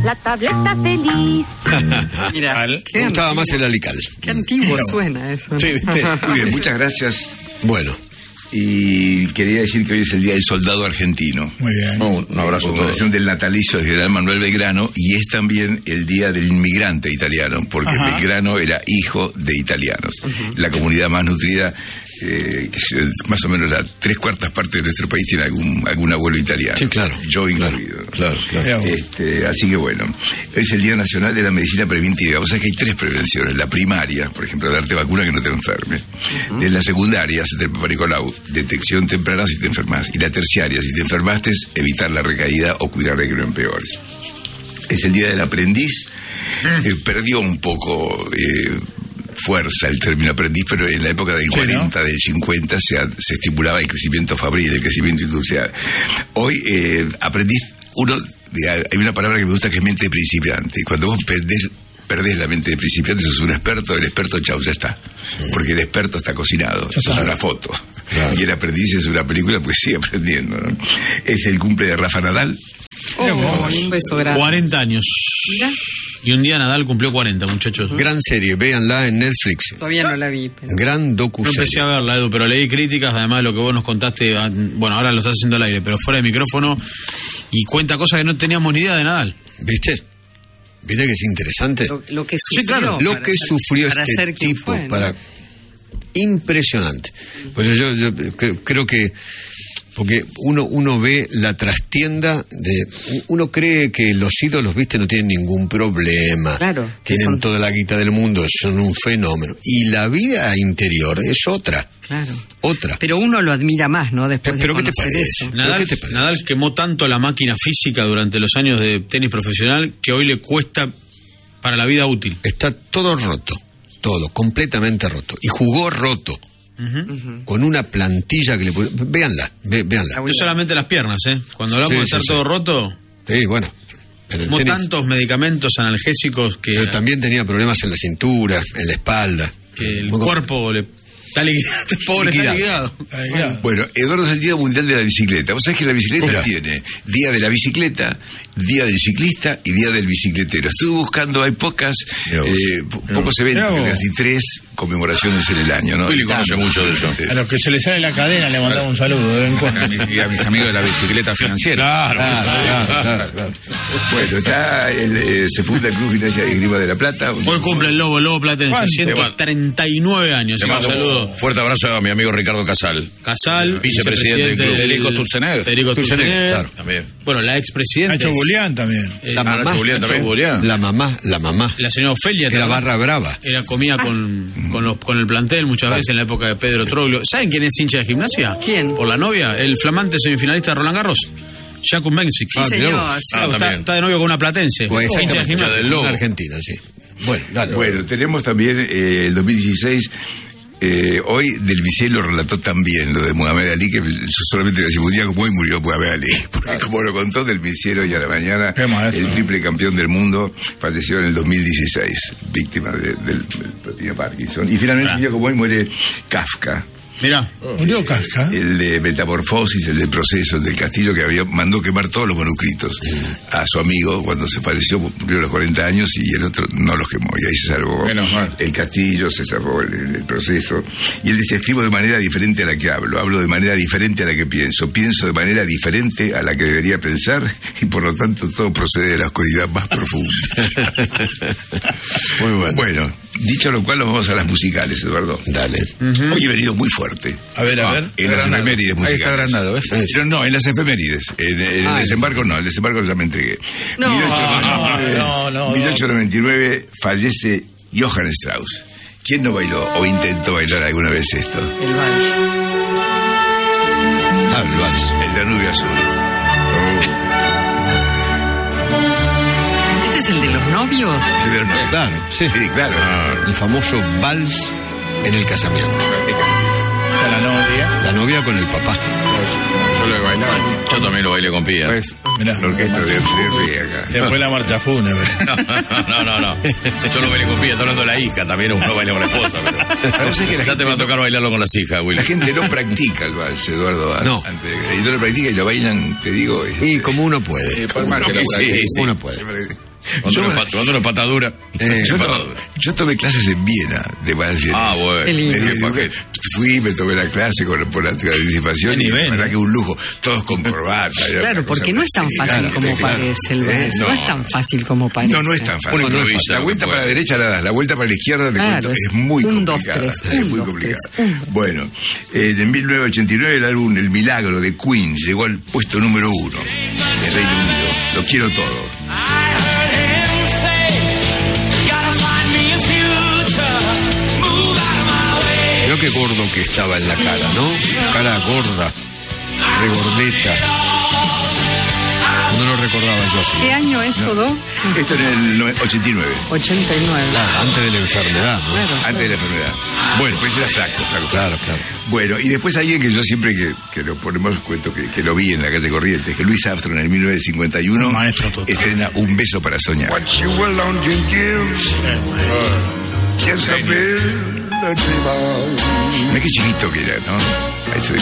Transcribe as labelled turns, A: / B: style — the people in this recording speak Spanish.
A: la tableta feliz.
B: Mira, me gustaba más el Alical.
C: Qué antiguo suena eso, ¿no?
B: Sí, ¿viste?
D: Muy bien, muchas gracias.
B: Bueno.
D: Y quería decir que hoy es el Día del Soldado Argentino.
E: Muy bien.
D: Un abrazo. En conmemoración del natalicio del general Manuel Belgrano, y es también el Día del Inmigrante Italiano, porque Belgrano era hijo de italianos. La comunidad más nutrida, más o menos la 3/4 parte de nuestro país tiene algún abuelo italiano.
B: Sí, claro.
D: Yo incluido.
B: Claro.
D: Así que bueno, es el Día Nacional de la Medicina Preventiva. O sea que hay 3 prevenciones. La primaria, por ejemplo, darte vacuna que no te enfermes. En la secundaria, hacerte el Papa Nicolau, detección temprana si te enfermas. Y la terciaria, si te enfermaste, evitar la recaída o cuidar de que no empeores. Es el Día del Aprendiz. Perdió un poco fuerza el término aprendiz, pero en la época del 40, ¿no? Del 50 se estipulaba el crecimiento fabril, el crecimiento industrial. Hoy, aprendiz, hay una palabra que me gusta que es mente de principiante. Cuando vos perdés la mente de principiante, sos un experto, el experto, chau, ya está. Porque el experto está cocinado, eso es una foto. Claro. Y el aprendiz es una película, pues sigue aprendiendo, ¿no? Es el cumple de Rafa Nadal.
C: Un beso grande.
F: 40 años.
C: Mira.
F: Y un día Nadal cumplió 40, muchachos.
B: Gran serie, véanla en Netflix.
C: Todavía no la vi. Pero...
B: Gran docu-serie.
F: No empecé a verla, Edu, pero leí críticas, además de lo que vos nos contaste. Bueno, ahora lo estás haciendo al aire, pero fuera de micrófono. Y cuenta cosas que no teníamos ni idea de Nadal.
B: ¿Viste que es interesante?
C: Lo que sufrió.
F: Sí, claro.
B: Lo que sufrió este tipo
C: fue, ¿no?
B: para... Impresionante. Pues yo creo que... Porque uno ve la trastienda de... Uno cree que los ídolos, ¿viste? No tienen ningún problema.
C: Claro.
B: Tienen toda la guita del mundo, son un fenómeno. Y la vida interior es otra.
C: Claro.
B: Otra.
C: Pero uno lo admira más, ¿no? Después
B: ¿Pero
C: de
B: qué te
C: conocer
B: parece?
C: eso.
F: Nadal quemó tanto la máquina física durante los años de tenis profesional que hoy le cuesta para la vida útil.
B: Está todo roto. Todo, completamente roto. Y jugó roto. Con una plantilla que le pusieron. Véanla.
F: No solamente las piernas, Cuando hablamos de estar todo roto.
B: Sí, bueno.
F: Como tantos medicamentos analgésicos que.
B: Pero también tenía problemas en la cintura, en la espalda.
F: Que el cuerpo le. Está liquidado.
D: Bueno, Eduardo, es el Día Mundial de la Bicicleta. Vos sabés que la bicicleta tiene Día de la Bicicleta, Día del Ciclista y Día del Bicicletero. Estuve buscando, hay pocos eventos, casi 3 conmemoraciones en el año, ¿no?
E: Willy conoce mucho de eso. A los que se les sale la cadena le mandamos un saludo de vez en cuando.
G: Y a mis amigos de la bicicleta financiera.
B: Claro.
D: Bueno, está se funda el Club Gimnasia de Esgrima de La Plata.
F: Hoy cumple el Lobo Platense, 139 años.
G: Te mando un saludo. Fuerte abrazo a mi amigo Ricardo Casal. Vicepresidente del club.
F: Federico Sturzenegger.
G: Claro, también.
F: Bueno, la expresidenta.
E: Nacho Julián también.
B: La mamá.
F: La señora Ofelia.
B: Que era barra brava.
F: Comía con el plantel muchas veces en la época de Pedro Troglio. ¿Saben quién es hincha de Gimnasia?
C: ¿Quién?
F: Por la novia, el flamante semifinalista de Roland Garros. Jakub Benčić.
C: Sí, señor.
F: Está de novio con una platense.
B: Pues
F: hincha de Gimnasia.
B: Del Lobo. Argentina, sí. Bueno, dale.
D: Bueno, tenemos también el 2016. Hoy Del Vicey lo relató también, lo de Muhammad Ali, que yo solamente le decía, un día como hoy murió Muhammad Ali, porque como lo contó Del Vicey hoy a la mañana, el triple campeón del mundo falleció en el 2016, víctima del Parkinson. Y finalmente un día como hoy muere Kafka.
F: Mirá,
E: murió Kafka.
D: El de Metamorfosis, el de Proceso, el del Castillo, que mandó quemar todos los manuscritos a su amigo cuando se falleció, murió a los 40 años, y el otro no los quemó, y ahí se salvó el Castillo, se salvó el Proceso. Y él dice: escribo de manera diferente a la que hablo de manera diferente a la que pienso de manera diferente a la que debería pensar, y por lo tanto todo procede de la oscuridad más profunda.
B: Muy bueno.
D: Bueno, dicho lo cual, nos vamos a las musicales, Eduardo.
B: Dale.
D: Hoy he venido muy fuerte.
E: A ver.
D: En las efemérides musicales.
G: Ahí está agrandado, ¿ves?
D: No, en las efemérides. En el desembarco no, el desembarco ya me entregué. 1899 fallece Johann Strauss. ¿Quién no bailó o intentó bailar alguna vez esto?
C: El vals.
B: El vals.
D: El Danubio Azul.
C: ¿Este es el de los novios?
D: Sí, pero no.
B: Claro, sí,
D: claro.
B: El famoso vals en el casamiento. La novia con el papá.
G: Yo lo he bailado. Yo también lo bailé con Pía.
D: Mirá, la orquesta de acá.
E: Después la marcha fúnebre.
G: No. Yo lo bailé con Pía, estoy hablando de la hija. También uno baila con la esposa. Pero ya te va a tocar bailarlo con las hijas, Willy.
D: La gente no practica el vals, Eduardo.
B: No.
D: Y no lo practica y lo bailan, te digo.
B: Y como uno puede.
G: Por más que
B: uno puede.
G: Cuando una patadura.
D: Yo tomé clases en Viena de vals vieneses.
G: Ah, bueno.
C: Qué lindo.
D: Fui, me tomé la clase por anticipación y la verdad que un lujo. Todos con corbata.
C: Claro, porque no es tan fácil como parece el vals. No es tan fácil como parece.
D: No es tan fácil. La vuelta para la derecha la das, la vuelta para la izquierda te cuento, es muy complicada. Es muy complicada. Bueno, en 1989 el álbum El Milagro de Queen llegó al puesto número 1 en Reino Unido. Lo quiero todo.
B: Mirá qué gordo que estaba en la cara, ¿no? Cara gorda, regordeta. No lo recordaba yo así.
C: ¿Qué año es todo?
D: Esto en el 89.
C: 89.
B: Claro, antes de la enfermedad, ¿no?
C: Claro.
D: Antes de la enfermedad. Bueno, pues era flaco.
B: Claro.
D: Bueno, y después alguien que yo siempre que lo ponemos cuento que lo vi en la calle Corrientes, que Louis Armstrong en el 1951
E: maestro total.
D: estrena Un beso para soñar. Mira qué chiquito que era, ¿no? Ahí se ve